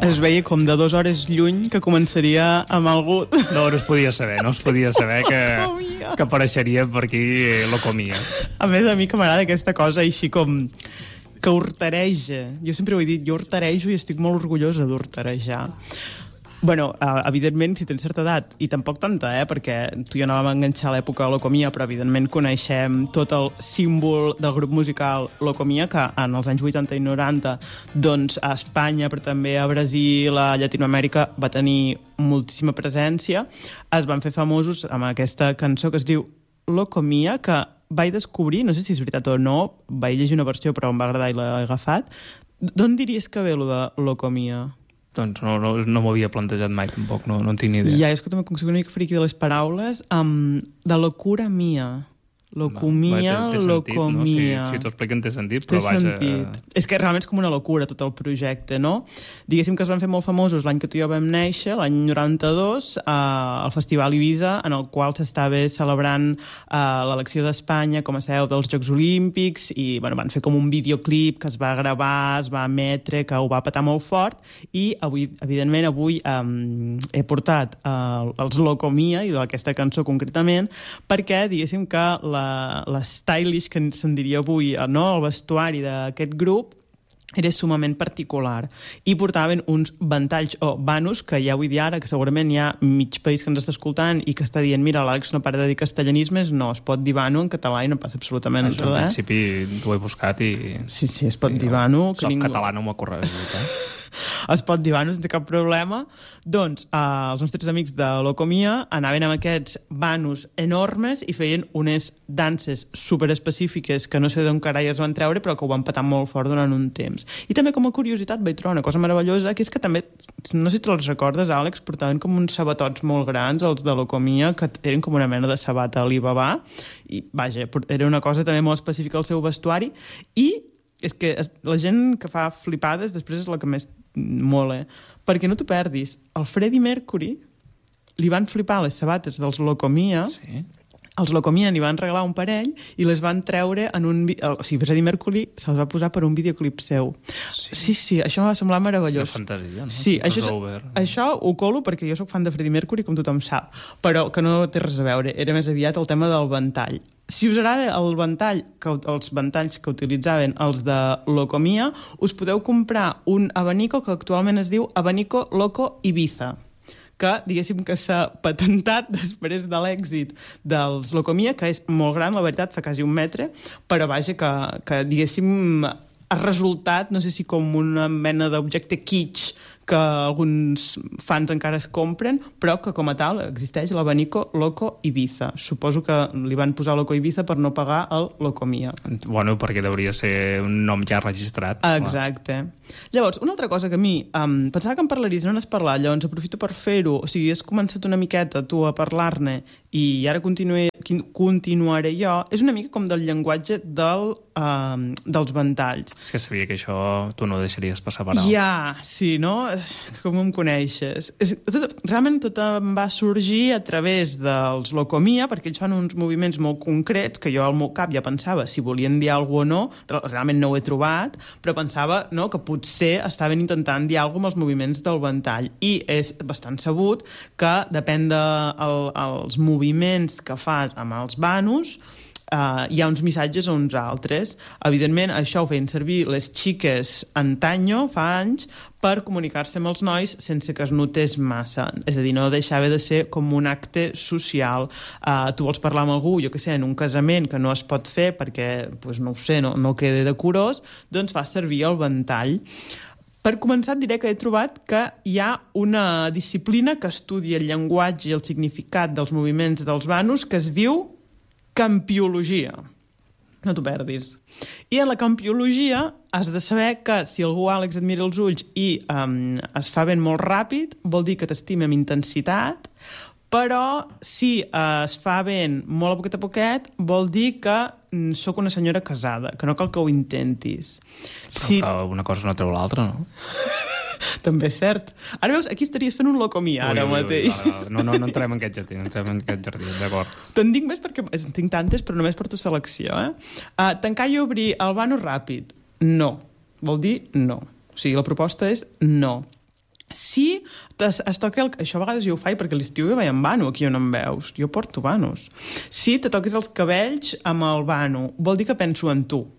Es veia com de 2 hores lluny que començaria amb algú... No es podia saber que apareixeria per aquí Locomia. A més, a mi que m'agrada aquesta cosa així com que hortareja. Jo sempre ho he dit, jo hortarejo i estic molt orgullosa d'hortarejar. Bueno, evidentment, si tens certa edat, i tampoc tanta, perquè tu i jo anàvem a enganxar a l'època de Locomia, però evidentment coneixem tot el símbol del grup musical Locomia, que en els anys 80 i 90, doncs a Espanya, però també a Brasil, a Llatinoamèrica, va tenir moltíssima presència. Es van fer famosos amb aquesta cançó que es diu Locomia, que vaig descobrir, no sé si és veritat o no, vaig llegir una versió però em va agradar i l'he agafat. D'on diries que ve lo de Locomia? Doncs no m'ho havia plantejat mai, tampoc, no en tinc ni idea. Ja, és que també com que soc una mica friqui de les paraules, de locura mia. Locomia, locomia. No? Si t'ho expliquen té sentit, però té sentit. És que realment és com una locura tot el projecte, no? Diguéssim que es van fer molt famosos l'any que tu i jo vam néixer, l'any 92, al Festival Ibiza, en el qual s'estava celebrant l'elecció d'Espanya com a seu dels Jocs Olímpics, i bueno, van fer com un videoclip que es va gravar, es va emetre, que ho va petar molt fort, i avui, evidentment, he portat els Locomia, i aquesta cançó concretament, perquè diguéssim que l'stylish, que se'n diria avui, no? El vestuari d'aquest grup era sumament particular i portaven uns ventalls o vanos que ja vull dir ara, que segurament hi ha mig país que ens està escoltant i que està dient, mira, l'Àlex no para de dir castellanismes. No, es pot dir vano en català i no passa absolutament res. En principi t'ho he buscat i... Sí, es pot dir vano. Soc català, no m'ho ha corregit, Es pot dir vano sense cap problema. Doncs els nostres amics de Locomia anaven amb aquests vanos enormes i feien unes danses superespecífiques que no sé d'on carai es van treure, però que ho van petar molt fort durant un temps. I també com a curiositat vaig trobar una cosa meravellosa, que és que també, no sé si te'ls recordes, Àlex, portaven com uns sabatots molt grans, els de Locomia, que eren com una mena de sabata Alibaba, i vaja, era una cosa també molt específica al seu vestuari, i és que la gent que fa flipades després és la que més mola, perquè no t'ho perdis, el Freddie Mercury li van flipar les sabates dels Locomia. Sí. Els Locomia n'hi van regalar un parell i les van treure en un... O sigui, Freddie Mercury se'ls va posar per un videoclip seu. Sí, això em va semblar meravellós. Una fantasia, no? Sí, això ho colo perquè jo sóc fan de Freddie Mercury, com tothom sap, però que no té res a veure. Era més aviat el tema del ventall. Si us agrada el ventall, els ventalls que utilitzaven els de Locomia, us podeu comprar un abanico que actualment es diu Abanico Loco Ibiza, que diguéssim que s'ha patentat després de l'èxit dels Locomia, que és molt gran, la veritat, fa quasi 1 metre, però vaja, que diguéssim ha resultat, no sé si com una mena d'objecte kitsch que alguns fans encara es compren, però que com a tal existeix l'Abanico Loco Ibiza. Suposo que li van posar Loco Ibiza per no pagar el Locomia. Bueno, perquè hauria ser un nom ja registrat. Exacte. Llavors, una altra cosa que a mi pensava que en parlaries, no n'has parlat, llavors aprofito per fer-ho. O sigui, has començat una miqueta tu a parlar-ne i ara continuaré jo. És una mica com del llenguatge dels ventalls. És que sabia que això tu no deixaries passar per alt. Ja, sí, no? Com em coneixes? Realment tot em va sorgir a través dels Locomia, perquè ells fan uns moviments molt concrets que jo al meu cap ja pensava si volien dir alguna cosa o no. Realment no ho he trobat, però pensava, no, que potser estaven intentant dir alguna cosa amb els moviments del ventall. I és bastant sabut que depèn dels moviments que fas amb els vanos, hi ha uns missatges o uns altres. Evidentment, això ho feien servir les xiques antanyo, fa anys, per comunicar-se amb els nois sense que es notés massa. És a dir, no deixava de ser com un acte social. Tu vols parlar amb algú, jo què sé, en un casament que no es pot fer perquè, doncs, no ho sé, no queda decorós, doncs fa servir el ventall. Per començar, et diré que he trobat que hi ha una disciplina que estudia el llenguatge i el significat dels moviments dels vanos que es diu campiologia. No t'ho perdis. I en la campiologia has de saber que si algú, Àlex, et mira els ulls i es fa ben molt ràpid, vol dir que t'estima amb intensitat, però si es fa ben molt a poquet, vol dir que sóc una senyora casada, que no cal que ho intentis. Però una cosa no treu l'altra, no? També és cert. Ara veus, aquí estaries fent un Locomia ara mateix. No entrem en aquest jardí, d'acord. Te'n dic més perquè en tinc tantes, però només per tu selecció, Tancar i obrir el vano ràpid. No. Vol dir no. O sigui, la proposta és no. Si es toca això a vegades jo ho faig perquè a l'estiu jo veiem vano, aquí on em veus. Jo porto vanos. Si te toques els cabells amb el vano, vol dir que penso en tu.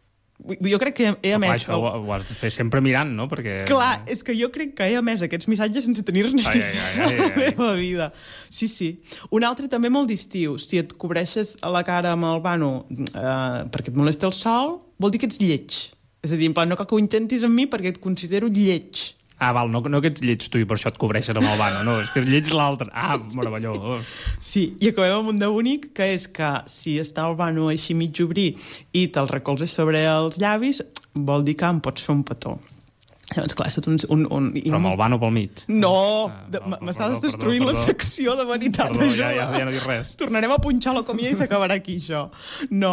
Jo crec que he emès... Això ho has de fer sempre mirant, no? Perquè... Clar, és que jo crec que he emès aquests missatges sense tenir-ne a la meva vida. Sí. Un altre també molt d'estiu. Si et cobreixes la cara amb el vano perquè et molesta el sol, vol dir que ets lleig. És a dir, en plan, no cal que ho intentis amb mi perquè et considero lleig. Ah, val, no que ets lleig tu i per això et cobreixes amb el vano, no, és que lleig l'altre. Ah, meravellós. Sí, i acabem amb un de bonic, que és que si està el vano així mig obrir i te'l recolzes sobre els llavis, vol dir que em pots fer un petó. Llavors, clar, és tot un... Però amb el vano pel mig. No! M'estàs destruint la secció de veritat. Perdó, ja no dic res. Tornarem a punxar la comida i s'acabarà aquí, això. No.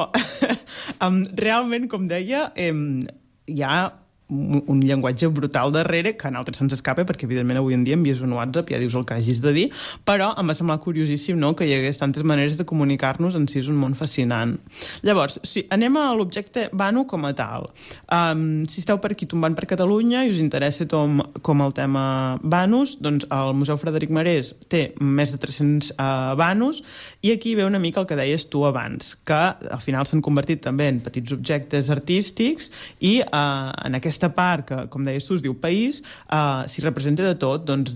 Realment, com deia, hi ha un llenguatge brutal darrere que a nosaltres se'ns escapa perquè evidentment avui en dia envies un WhatsApp, ja dius el que hagis de dir, però em va semblar curiosíssim, no?, que hi hagués tantes maneres de comunicar-nos, en si és un món fascinant. Llavors, anem a l'objecte vano com a tal. Si esteu per aquí tombant per Catalunya i us interessa com el tema vanos, doncs el Museu Frederic Marès té més de 300 vanos i aquí ve una mica el que deies tu abans, que al final s'han convertit també en petits objectes artístics i en aquesta part que, com deies tu, es diu país, s'hi representa de tot, doncs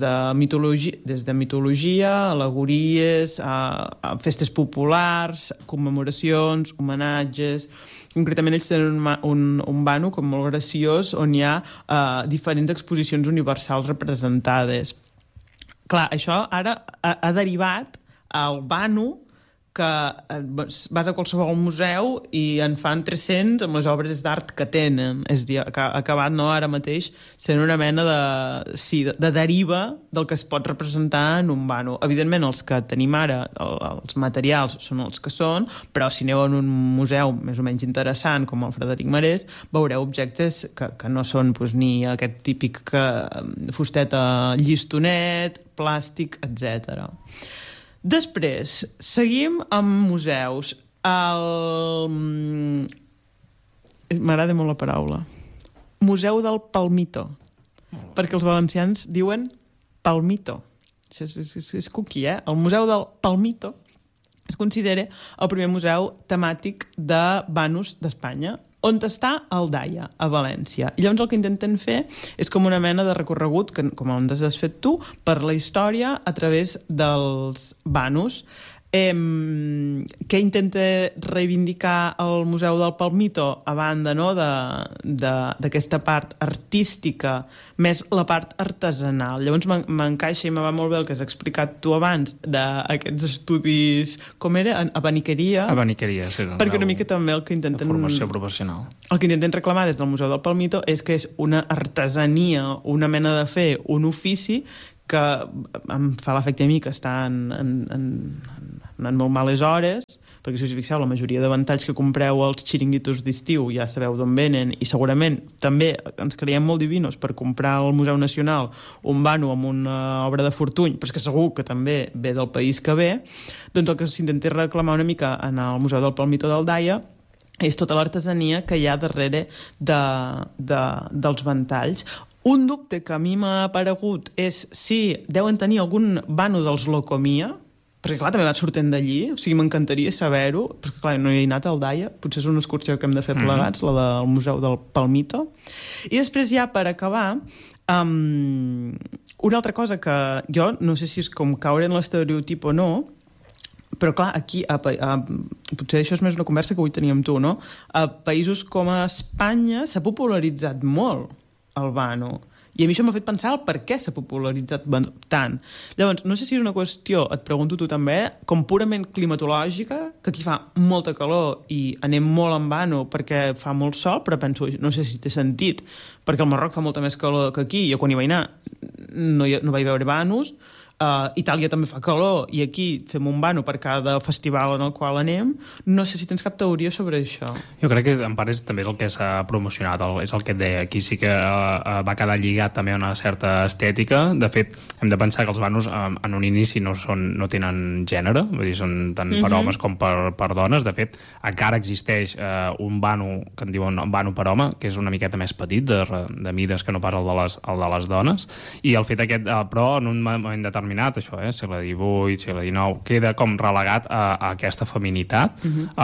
des de mitologia, al·legories, festes populars, commemoracions, homenatges. Concretament ells tenen un vano com molt graciós on hi ha diferents exposicions universals representades. Clar, això ara ha derivat al vano que vas a qualsevol museu i en fan 300 amb les obres d'art que tenen. És a dir, ha acabat ara mateix sent una mena de deriva del que es pot representar en un vano. Evidentment, els que tenim ara, els materials són els que són, però si aneu en un museu més o menys interessant com el Frederic Marès, veureu objectes que no són ni aquest típic fusteta llistonet, plàstic, etc. Després, seguim amb museus. M'agrada molt la paraula. Museu del Palmito. Perquè els valencians diuen Palmito. Això és cuqui, eh? El Museu del Palmito es considera el primer museu temàtic de vanos d'Espanya, on està el Daia, a València. I llavors el que intenten fer és com una mena de recorregut, com on has fet tu, per la història a través dels vanos. Què intenta reivindicar el Museu del Palmito a banda d'aquesta part artística, més la part artesanal. Llavors m'encaixa i me va molt bé el que has explicat tu abans d'aquests estudis, com era? Abaniqueria. Abaniqueria, sí. Perquè una mica també el que intenten... Formació professional. El que intenten reclamar des del Museu del Palmito és que és una artesania, una mena de fer, un ofici que em fa l'efecte a mi que està en molt males hores, perquè si us fixeu, la majoria de ventalls que compreu als xiringuitos d'estiu ja sabeu d'on venen, i segurament també ens creiem molt divinos per comprar al Museu Nacional un vano amb una obra de Fortuny, però és que segur que també ve del país que ve. Doncs el que s'intenta reclamar una mica en el Museu del Palmito del Daia és tota l'artesania que hi ha darrere dels ventalls. Un dubte que a mi m'ha aparegut és si deuen tenir algun vano dels Locomia, perquè clar, també va sortint d'allí, o sigui, m'encantaria saber-ho, perquè clar, no hi he anat al Daia, potser és una excursió que hem de fer plegats, la del Museu del Palmito. I després ja, per acabar, una altra cosa que jo no sé si és com caure en l'estereotip o no, però clar, aquí, potser això és més una conversa que avui teníem amb tu, no? A països com a Espanya s'ha popularitzat molt el vano. I a mi això m'ha fet pensar el per què s'ha popularitzat tant. Llavors, no sé si és una qüestió, et pregunto tu també, com purament climatològica, que aquí fa molta calor i anem molt en vano perquè fa molt sol, però penso, no sé si té sentit, perquè al Marroc fa molta més calor que aquí. Jo quan hi vaig anar no vaig veure vanos, Itàlia també fa calor i aquí fem un vano per cada festival en el qual anem. No sé si tens cap teoria sobre això. Jo crec que en part també és el que s'ha promocionat, és el que et deia. Aquí sí que va quedar lligat també a una certa estètica. De fet, hem de pensar que els vanos en un inici no tenen gènere, vull dir, són tant per homes com per dones. De fet, encara existeix un vano que en diuen vano per home, que és una miqueta més petit, de mides que no pas el de les dones, i el fet aquest, però en un moment determinat, això, segle XVIII, segle XIX, queda com relegat a aquesta feminitat,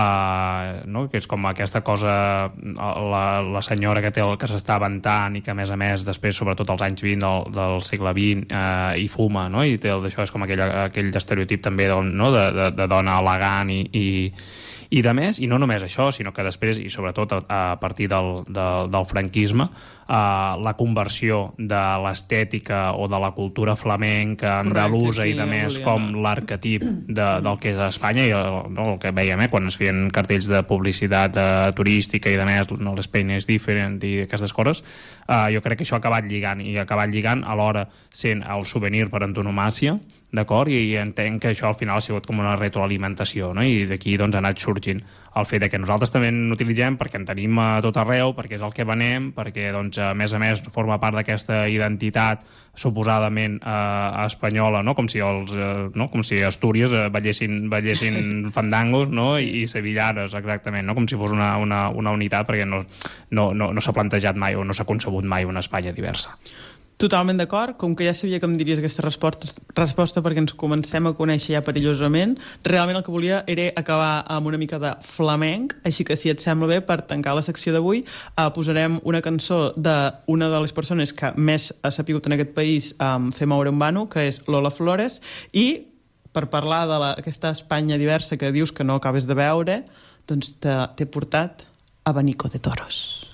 no? Que és com aquesta cosa, la senyora que s'està aventant i que, a més, després, sobretot als anys 20 del segle XX, hi fuma, no? I això és com aquell estereotip també de dona elegant i de més, i no només això, sinó que després, i sobretot a partir del franquisme, la conversió de l'estètica o de la cultura flamenca, andalusa i de més, com l'arquetip del que és a Espanya, i el que veiem quan es feien cartells de publicitat turística i de més, l'Spain is different i aquestes coses, jo crec que això ha acabat lligant alhora sent el souvenir per antonomàsia, d'acord? I entenc que això al final ha sigut com una retroalimentació, no? I d'aquí ha anat sorgint el fet que nosaltres també n'utilitzem perquè en tenim a tot arreu, perquè és el que venem, perquè a més forma part d'aquesta identitat suposadament espanyola, no? Com si Astúries ballessin fandangos, no? I sevillanes, exactament, no? Com si fos una unitat, perquè no s'ha plantejat mai o no s'ha concebut mai una Espanya diversa. Totalment d'acord, com que ja sabia que em diries aquesta resposta perquè ens comencem a conèixer ja perillosament, realment el que volia era acabar amb una mica de flamenc, així que si et sembla bé, per tancar la secció d'avui, posarem una cançó d'una de les persones que més ha sapigut en aquest país fer moure un vano, que és Lola Flores, i per parlar d'aquesta Espanya diversa que dius que no acabes de veure, doncs t'he portat Abanico de Toros.